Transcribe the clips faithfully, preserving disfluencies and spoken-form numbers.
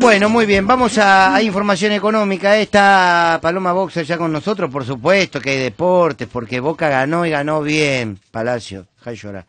Bueno, muy bien, vamos a, a información económica. Está Paloma Boxer ya con nosotros, por supuesto, que hay deportes, porque Boca ganó y ganó bien, Palacio, deja llorar.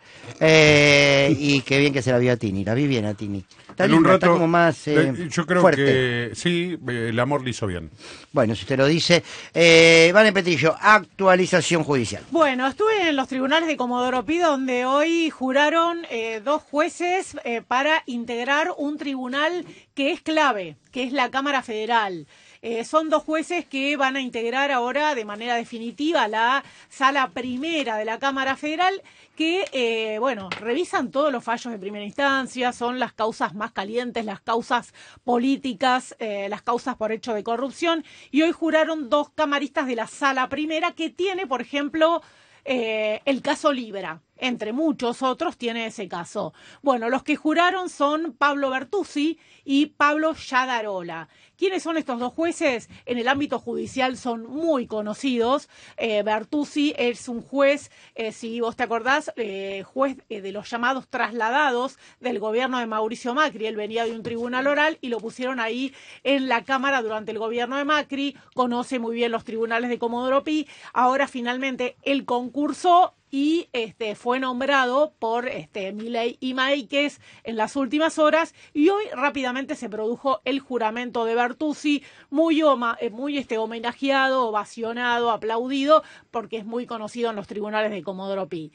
Eh, y qué bien que se la vio a Tini, la vi bien a Tini. Está, en un linda, rato, está como más eh, eh, yo creo fuerte. que sí, el amor le hizo bien. Bueno, si usted lo dice. Eh, Vale Petrillo, actualización judicial. Bueno, estuve en los tribunales de Comodoro Pi, donde hoy juraron eh, dos jueces eh, para integrar un tribunal que es clave, que es la Cámara Federal. Eh, son dos jueces que van a integrar ahora de manera definitiva la sala primera de la Cámara Federal, que, eh, bueno, revisan todos los fallos de primera instancia, son las causas más calientes, las causas políticas, eh, las causas por hecho de corrupción, y hoy juraron dos camaristas de la sala primera que tiene, por ejemplo, eh, el caso Libra. Entre muchos otros tiene ese caso. Bueno, los que juraron son Pablo Bertuzzi y Pablo Yadarola. ¿Quiénes son estos dos jueces? En el ámbito judicial son muy conocidos. Eh, Bertuzzi es un juez, eh, si vos te acordás, eh, juez eh, de los llamados trasladados del gobierno de Mauricio Macri. Él venía de un tribunal oral y lo pusieron ahí en la Cámara durante el gobierno de Macri. Conoce muy bien los tribunales de Comodoro Pi. Ahora finalmente él concursó y este, fue nombrado por este, Milei y Máquez en las últimas horas, y hoy rápidamente se produjo el juramento de Bertuzzi, muy, oma, muy este, homenajeado, ovacionado, aplaudido, porque es muy conocido en los tribunales de Comodoro Pi.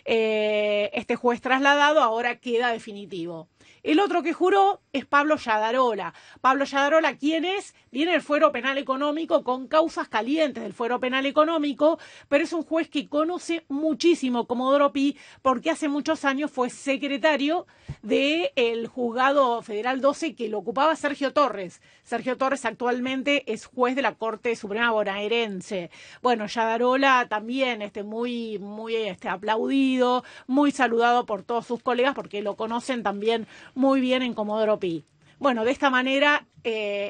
Eh, este juez trasladado ahora queda definitivo. El otro que juró es Pablo Yadarola. Pablo Yadarola, ¿quién es? Viene del Fuero Penal Económico con causas calientes del Fuero Penal Económico, pero es un juez que conoce muchísimo Comodoro Pi porque hace muchos años fue secretario del Juzgado Federal doce que lo ocupaba Sergio Torres. Sergio Torres actualmente es juez de la Corte Suprema bonaerense. Bueno, Yadarola también este, muy, muy este, aplaudido, muy saludado por todos sus colegas porque lo conocen también muy bien en Comodoro Pi. Bueno, de esta manera... Eh,